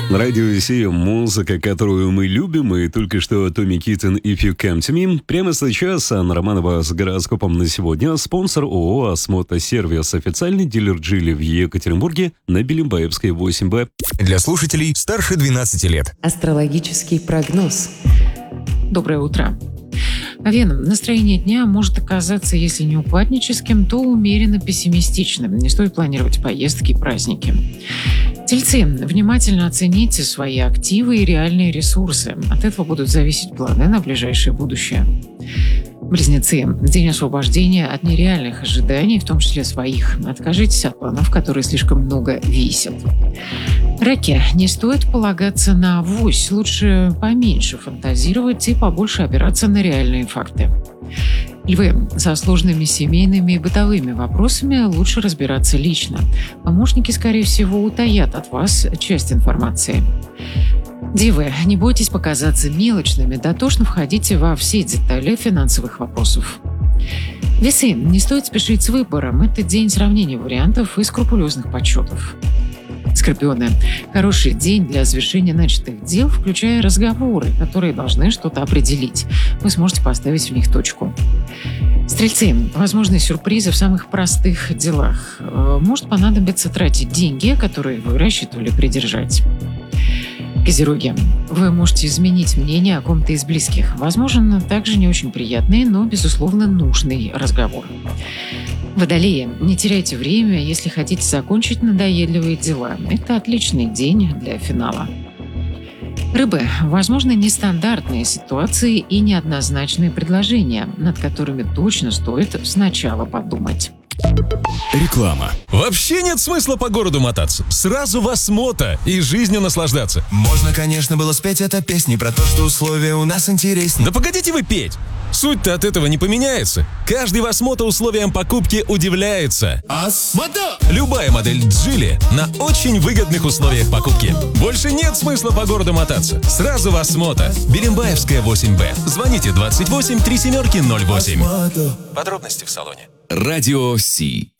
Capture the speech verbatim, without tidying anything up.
На радио Си музыка, которую мы любим, и только что Томми Киттен «If You Come To Me». Прямо сейчас Анна Романова с гороскопом на сегодня. Спонсор ООО «Осмотосервис», официальный дилер Джили в Екатеринбурге на Белимбаевской восемь Б. Для слушателей старше двенадцати лет. Астрологический прогноз. Доброе утро. Овен, настроение дня может оказаться, если не упадническим, то умеренно пессимистичным. Не стоит планировать поездки и праздники. Тельцы, внимательно оцените свои активы и реальные ресурсы. От этого будут зависеть планы на ближайшее будущее. Близнецы, день освобождения от нереальных ожиданий, в том числе своих. Откажитесь от планов, которые слишком много весят. Раки, не стоит полагаться на авось, лучше поменьше фантазировать и побольше опираться на реальные факты. Львы, со сложными семейными и бытовыми вопросами лучше разбираться лично. Помощники, скорее всего, утаят от вас часть информации. Девы, не бойтесь показаться мелочными, дотошно входите во все детали финансовых вопросов. Весы, не стоит спешить с выбором. Это день сравнения вариантов и скрупулезных подсчетов. Скорпионы. Хороший день для завершения начатых дел, включая разговоры, которые должны что-то определить. Вы сможете поставить в них точку. Стрельцы. Возможны сюрпризы в самых простых делах. Может понадобиться тратить деньги, которые вы рассчитывали придержать. Козероги. Вы можете изменить мнение о ком-то из близких. Возможно, также не очень приятный, но, безусловно, нужный разговор. Водолеи, не теряйте время, если хотите закончить надоедливые дела. Это отличный день для финала. Рыбы, возможно, нестандартные ситуации и неоднозначные предложения, над которыми точно стоит сначала подумать. Реклама. Вообще нет смысла по городу мотаться. Сразу в Осмото и жизнью наслаждаться. Можно, конечно, было спеть это песни про то, что условия у нас интереснее. Да погодите вы петь. Суть-то от этого не поменяется. Каждый в Осмото условиям покупки удивляется. Осмото! Любая модель Джили на очень выгодных условиях покупки. Больше нет смысла по городу мотаться. Сразу в Осмото. Белимбаевская восемь Б. Звоните двадцать восемь три семерки ноль восемь. Осмото. Подробности в салоне. Радио Си.